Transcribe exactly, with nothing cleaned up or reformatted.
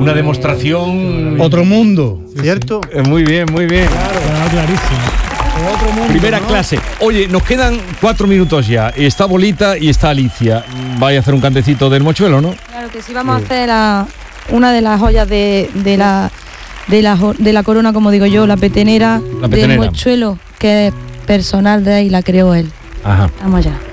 una demostración. Otro mundo, ¿cierto? Eh, muy bien, muy bien. Claro, clarísimo. Otro mundo, Primera ¿no? clase. Oye, nos quedan cuatro minutos ya. Está Bolita y está Alicia. Vaya a hacer un cantecito del mochuelo, ¿no? Claro que sí, vamos a hacer la, una de las joyas de, de, la, de, la, jo- de la corona, como digo yo, la petenera, La del petenera. mochuelo, que es personal de ahí, la creó él. Ajá. Vamos allá.